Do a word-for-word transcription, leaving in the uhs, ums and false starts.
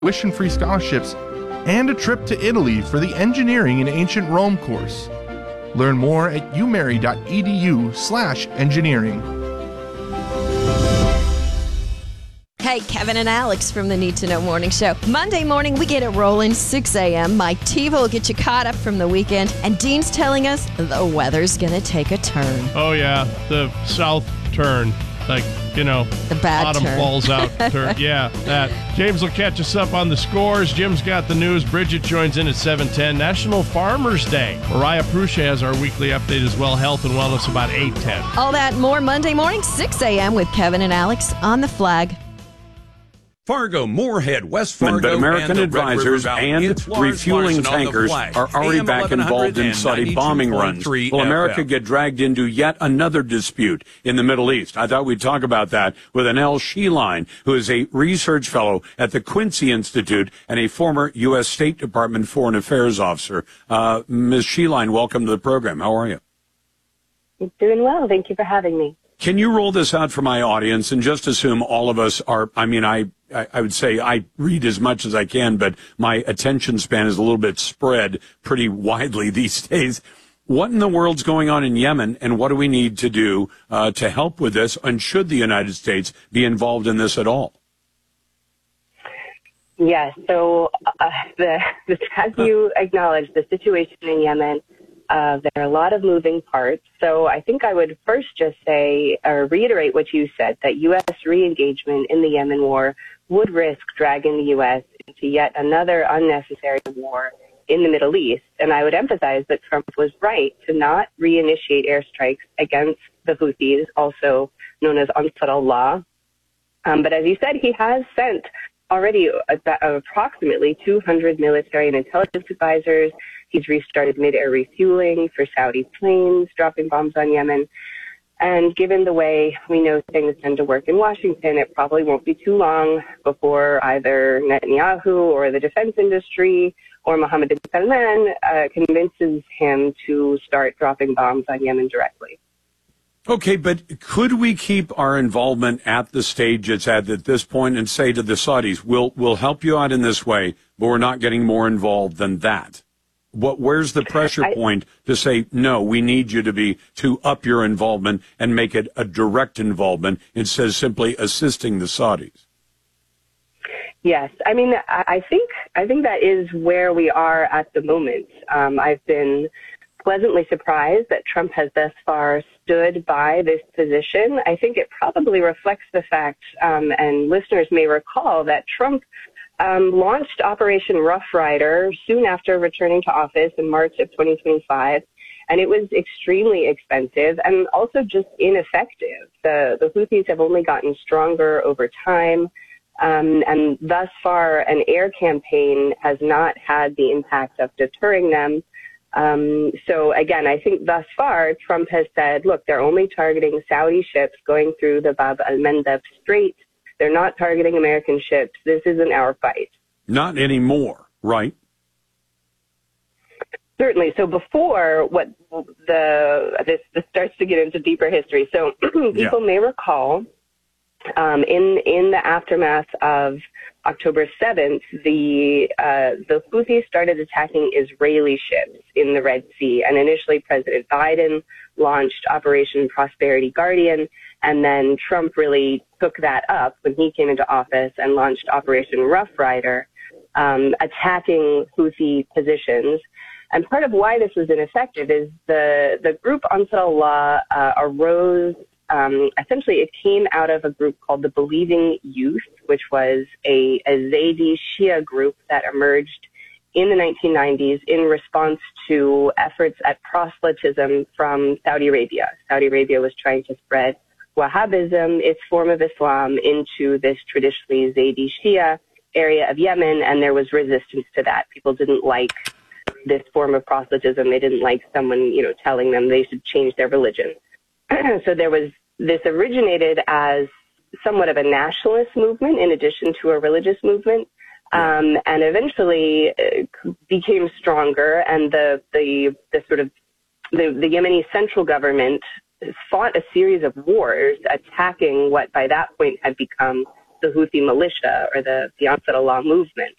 tuition-free scholarships, and a trip to Italy for the Engineering in Ancient Rome course. Learn more at umary.edu slash engineering. Hey, Kevin and Alex from the Need to Know Morning Show. Monday morning, we get it rolling, six a.m. Mike Teva will get you caught up from the weekend. And Dean's telling us the weather's going to take a turn. Oh, yeah, the south turn. Like, you know, the bad bottom turn. falls out turn. Yeah, that. James will catch us up on the scores. Jim's got the news. Bridget joins in at seven ten. National Farmers Day. Mariah Prucha has our weekly update as well. Health and wellness about eight ten. All that and more Monday morning, six a.m. with Kevin and Alex on the Flag. Fargo, Moorhead, West Fargo, but American and advisors and refueling tankers are already back involved in Saudi bombing runs. Will America get dragged into yet another dispute in the Middle East? I thought we'd talk about that with Anel Sheline, who is a research fellow at the Quincy Institute and a former U S State Department Foreign Affairs officer. Uh, Miz Sheline, welcome to the program. How are you? Doing well. Thank you for having me. Can you roll this out for my audience and just assume all of us are, I mean, I, I would say I read as much as I can, but my attention span is a little bit spread pretty widely these days. What in the world's going on in Yemen, and what do we need to do uh, to help with this? And should the United States be involved in this at all? Yes. So uh, the, the, as you acknowledged, the situation in Yemen, Uh, there are a lot of moving parts. So I think I would first just say, or reiterate what you said, that U S re-engagement in the Yemen war would risk dragging the U S into yet another unnecessary war in the Middle East. And I would emphasize that Trump was right to not reinitiate airstrikes against the Houthis, also known as Ansar Allah. Um, but as you said, he has sent already about, uh, approximately two hundred military and intelligence advisors. He's restarted mid-air refueling for Saudi planes dropping bombs on Yemen. And given the way we know things tend to work in Washington, it probably won't be too long before either Netanyahu or the defense industry or Mohammed bin Salman uh, convinces him to start dropping bombs on Yemen directly. Okay, but could we keep our involvement at the stage it's at at this point and say to the Saudis, we'll, we'll help you out in this way, but we're not getting more involved than that? What, where's the pressure I, point to say, no, we need you to be, to up your involvement and make it a direct involvement instead of simply assisting the Saudis? Yes. I mean, I think, I think that is where we are at the moment. Um, I've been pleasantly surprised that Trump has thus far stood by this position. I think it probably reflects the fact, um, and listeners may recall, that Trump Um, launched Operation Rough Rider soon after returning to office in March of twenty twenty-five, and it was extremely expensive and also just ineffective. The, the Houthis have only gotten stronger over time, um, and thus far an air campaign has not had the impact of deterring them. Um, so again, I think thus far Trump has said, look, they're only targeting Saudi ships going through the Bab al-Mandab Strait. They're not targeting American ships. This isn't our fight. Not anymore, right? Certainly. So before, what the this, this starts to get into deeper history. So people yeah. may recall, um, in in the aftermath of October seventh, the uh, the Houthis started attacking Israeli ships in the Red Sea, and initially President Biden launched Operation Prosperity Guardian. And then Trump really took that up when he came into office and launched Operation Rough Rider, um, attacking Houthi positions. And part of why this was ineffective is the, the group Ansar Allah uh, arose, um, essentially it came out of a group called the Believing Youth, which was a, a Zaydi Shia group that emerged in the nineteen nineties in response to efforts at proselytism from Saudi Arabia. Saudi Arabia was trying to spread Wahhabism, its form of Islam, into this traditionally Zaydi Shia area of Yemen, and there was resistance to that. People didn't like this form of proselytism. They didn't like someone, you know, telling them they should change their religion. So there was, this originated as somewhat of a nationalist movement in addition to a religious movement, um, and eventually became stronger, and the, the, the sort of, the, the Yemeni central government fought a series of wars attacking what by that point had become the Houthi militia or the, the Ansar Allah movement.